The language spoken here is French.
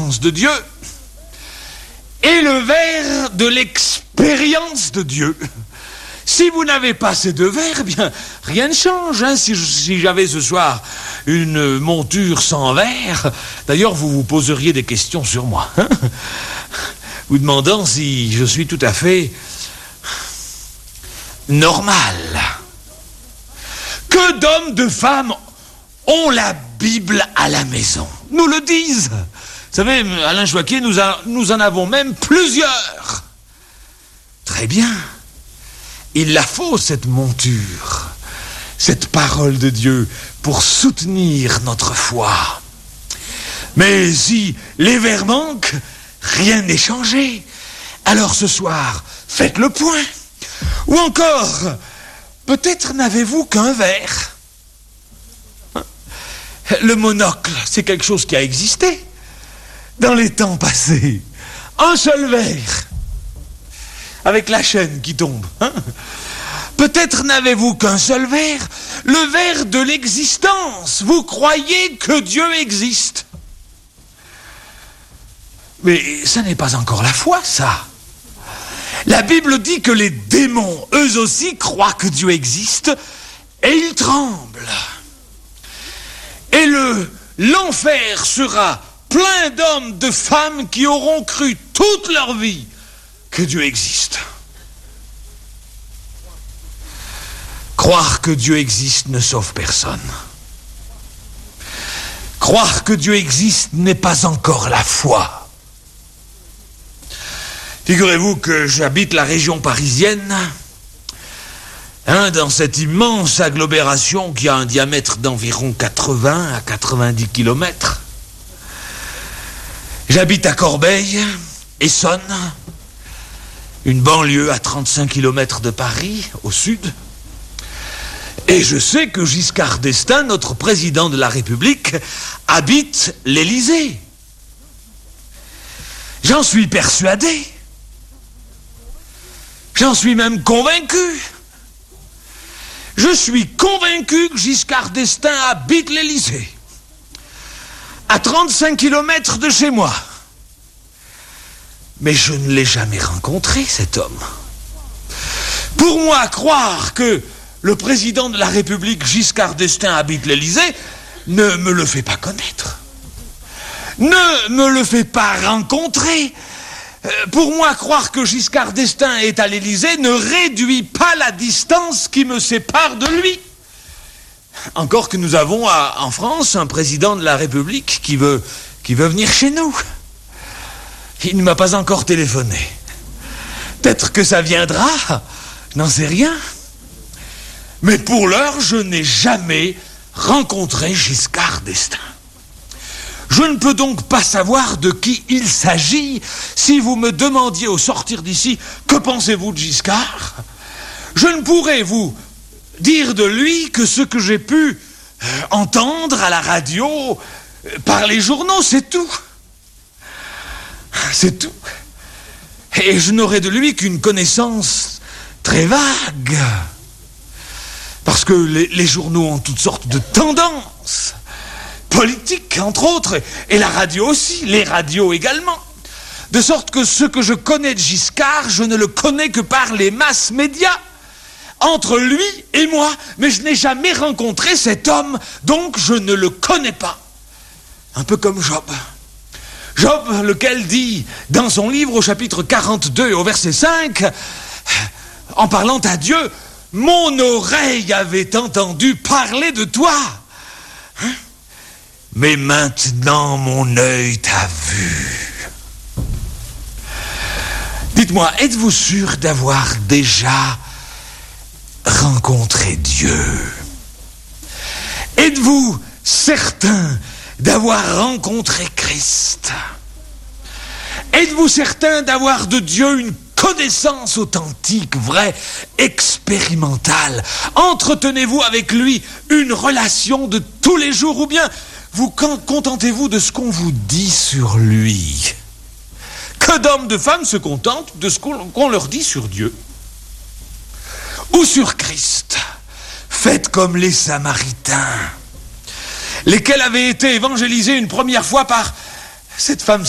connaissance de Dieu et le verre de l'expérience de Dieu. Si vous n'avez pas ces deux verres, bien, rien ne change. Si j'avais ce soir une monture sans verre, d'ailleurs, vous vous poseriez des questions sur moi, vous demandant si je suis tout à fait normal. Que d'hommes, de femmes ont la Bible à la maison, nous le disent. Vous savez, Alain Choquet, nous en avons même plusieurs. Très bien. Il la faut, cette monture, cette parole de Dieu, pour soutenir notre foi. Mais si les vers manquent, rien n'est changé. Alors ce soir, faites le point. Ou encore, peut-être n'avez-vous qu'un verre. Le monocle, c'est quelque chose qui a existé dans les temps passés. Un seul verre, avec la chaîne qui tombe. Peut-être n'avez-vous qu'un seul verre, le verre de l'existence. Vous croyez que Dieu existe. Mais ça n'est pas encore la foi, ça. La Bible dit que les démons, eux aussi, croient que Dieu existe et ils tremblent. Et l'enfer sera plein d'hommes, de femmes qui auront cru toute leur vie que Dieu existe. Croire que Dieu existe ne sauve personne. Croire que Dieu existe n'est pas encore la foi. Figurez-vous que j'habite la région parisienne, dans cette immense agglomération qui a un diamètre d'environ 80 à 90 kilomètres. J'habite à Corbeil, Essonne, une banlieue à 35 kilomètres de Paris, au sud. Et je sais que Giscard d'Estaing, notre président de la République, habite l'Élysée. J'en suis persuadé. J'en suis même convaincu. Je suis convaincu que Giscard d'Estaing habite l'Élysée. À 35 kilomètres de chez moi. Mais je ne l'ai jamais rencontré, cet homme. Pour moi, croire que le président de la République, Giscard d'Estaing, habite l'Élysée, ne me le fait pas connaître. Ne me le fait pas rencontrer. Pour moi, croire que Giscard d'Estaing est à l'Élysée ne réduit pas la distance qui me sépare de lui. Encore que nous avons en France un président de la République qui veut venir chez nous. Il ne m'a pas encore téléphoné. Peut-être que ça viendra, je n'en sais rien. Mais pour l'heure, je n'ai jamais rencontré Giscard d'Estaing. Je ne peux donc pas savoir de qui il s'agit. Si vous me demandiez au sortir d'ici, que pensez-vous de Giscard? Je ne pourrais vous dire de lui que ce que j'ai pu entendre à la radio, par les journaux, c'est tout. C'est tout. Et je n'aurais de lui qu'une connaissance très vague. Parce que les journaux ont toutes sortes de tendances. Politiques, entre autres, et la radio aussi, les radios également. De sorte que ce que je connais de Giscard, je ne le connais que par les masses médias. Entre lui et moi, mais je n'ai jamais rencontré cet homme, donc je ne le connais pas. Un peu comme Job. Job, lequel dit, dans son livre au chapitre 42 au verset 5, en parlant à Dieu, « Mon oreille avait entendu parler de toi. » Mais maintenant mon œil t'a vu. Dites-moi, êtes-vous sûr d'avoir déjà rencontré Dieu? Êtes-vous certain d'avoir rencontré Christ? Êtes-vous certain d'avoir de Dieu une connaissance authentique, vraie, expérimentale? Entretenez-vous avec lui une relation de tous les jours, ou bien vous contentez-vous de ce qu'on vous dit sur lui? Que d'hommes, de femmes se contentent de ce qu'on leur dit sur Dieu ou sur Christ. Faites comme les Samaritains, lesquels avaient été évangélisés une première fois par cette femme